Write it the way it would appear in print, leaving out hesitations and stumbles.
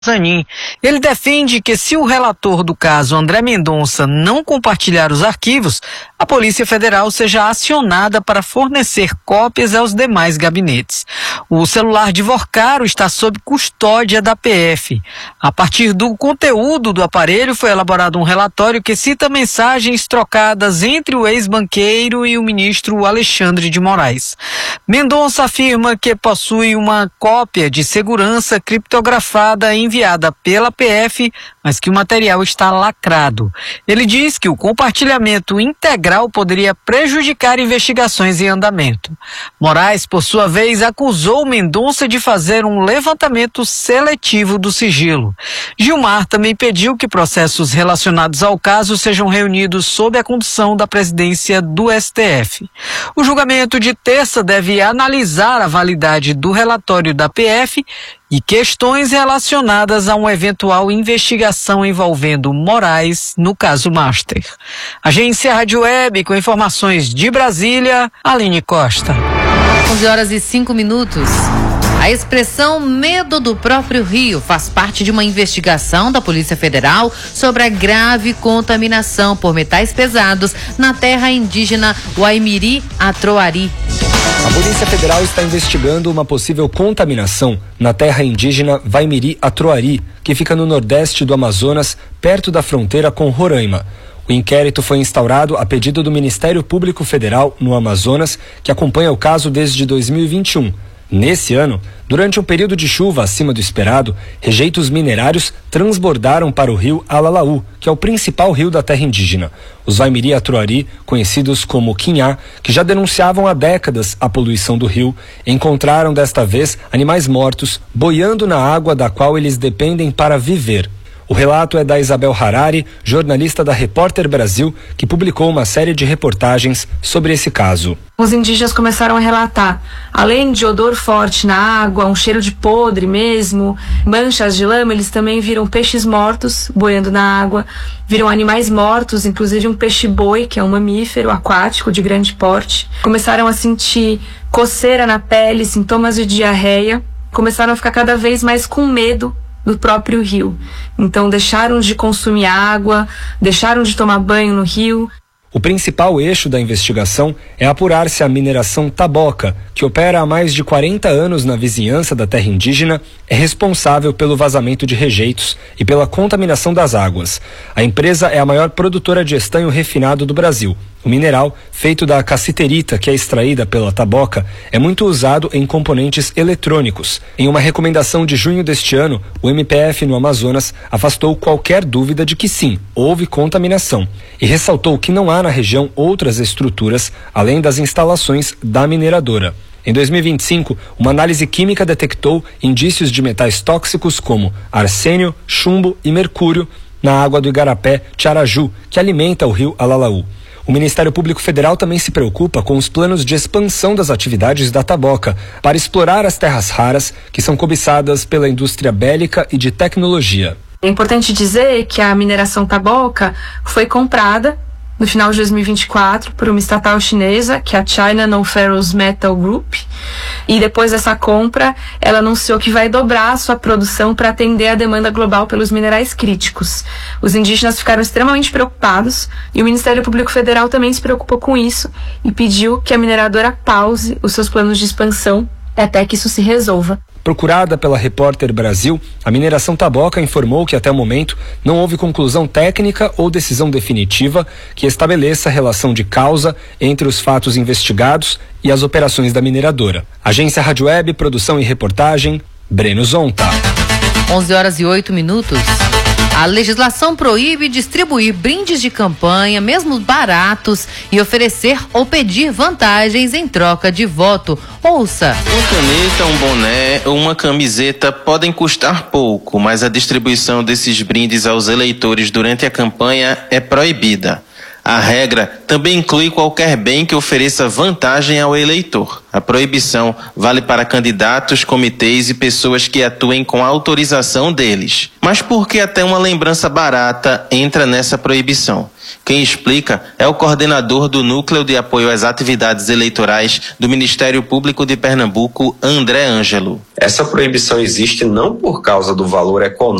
Zanin. Ele defende que se o relator do caso, André Mendonça, não compartilhar os arquivos, a Polícia Federal seja acionada para fornecer cópias aos demais gabinetes. O celular de Vorcaro está sob custódia da PF. A partir do conteúdo do aparelho foi elaborado um relatório que cita mensagens trocadas entre o ex-banqueiro e o ministro Alexandre de Moraes. Mendonça afirma que possui uma cópia de segurança criptografada enviada pela PF, mas que o material está lacrado. Ele diz que o compartilhamento integral poderia prejudicar investigações em andamento. Moraes, por sua vez, acusou Mendonça de fazer um levantamento seletivo do sigilo. Gilmar também pediu que processos relacionados ao caso sejam reunidos sob a condução da presidência do STF. O julgamento de terça deve analisar a validade do relatório da PF e questões relacionadas a uma eventual investigação envolvendo Moraes no caso Master. Agência Rádio Web, com informações de Brasília, Aline Costa. 11h05. A expressão medo do próprio rio faz parte de uma investigação da Polícia Federal sobre a grave contaminação por metais pesados na terra indígena Waimiri-Atroari. A Polícia Federal está investigando uma possível contaminação na terra indígena Waimiri-Atroari, que fica no nordeste do Amazonas, perto da fronteira com Roraima. O inquérito foi instaurado a pedido do Ministério Público Federal no Amazonas, que acompanha o caso desde 2021. Nesse ano, durante um período de chuva acima do esperado, rejeitos minerários transbordaram para o rio Alalaú, que é o principal rio da terra indígena. Os Waimiri-Atroari, conhecidos como Quinhá, que já denunciavam há décadas a poluição do rio, encontraram desta vez animais mortos boiando na água da qual eles dependem para viver. O relato é da Isabel Harari, jornalista da Repórter Brasil, que publicou uma série de reportagens sobre esse caso. Os indígenas começaram a relatar, além de odor forte na água, um cheiro de podre mesmo, manchas de lama, eles também viram peixes mortos boiando na água, viram animais mortos, inclusive um peixe-boi, que é um mamífero aquático de grande porte. Começaram a sentir coceira na pele, sintomas de diarreia, começaram a ficar cada vez mais com medo do próprio rio. Então deixaram de consumir água, deixaram de tomar banho no rio. O principal eixo da investigação é apurar se a mineração Taboca, que opera há mais de 40 anos na vizinhança da terra indígena, é responsável pelo vazamento de rejeitos e pela contaminação das águas. A empresa é a maior produtora de estanho refinado do Brasil. O mineral, feito da cassiterita, que é extraída pela Taboca, é muito usado em componentes eletrônicos. Em uma recomendação de junho deste ano, o MPF no Amazonas afastou qualquer dúvida de que sim, houve contaminação e ressaltou que não há na região outras estruturas além das instalações da mineradora. Em 2025, uma análise química detectou indícios de metais tóxicos como arsênio, chumbo e mercúrio na água do Igarapé Tiaraju, que alimenta o rio Alalaú. O Ministério Público Federal também se preocupa com os planos de expansão das atividades da Taboca para explorar as terras raras que são cobiçadas pela indústria bélica e de tecnologia. É importante dizer que a mineração Taboca foi comprada no final de 2024 por uma estatal chinesa, que é a China Non-Ferrous Metal Group, e depois dessa compra, ela anunciou que vai dobrar a sua produção para atender a demanda global pelos minerais críticos. Os indígenas ficaram extremamente preocupados e o Ministério Público Federal também se preocupou com isso e pediu que a mineradora pause os seus planos de expansão até que isso se resolva. Procurada pela Repórter Brasil, a mineração Taboca informou que até o momento não houve conclusão técnica ou decisão definitiva que estabeleça a relação de causa entre os fatos investigados e as operações da mineradora. Agência Rádio Web, produção e reportagem, Breno Zonta. 11h08. A legislação proíbe distribuir brindes de campanha, mesmo baratos, e oferecer ou pedir vantagens em troca de voto. Ouça. Uma caneta, um boné ou uma camiseta podem custar pouco, mas a distribuição desses brindes aos eleitores durante a campanha é proibida. A A regra também inclui qualquer bem que ofereça vantagem ao eleitor. A proibição vale para candidatos, comitês e pessoas que atuem com a autorização deles. Mas por que até uma lembrança barata entra nessa proibição? Quem explica é o coordenador do Núcleo de Apoio às Atividades Eleitorais do Ministério Público de Pernambuco, André Ângelo. Essa proibição existe não por causa do valor econômico